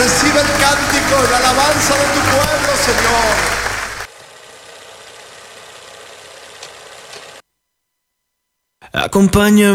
recibe el cántico y la alabanza de tu pueblo, Señor. Acompáñame.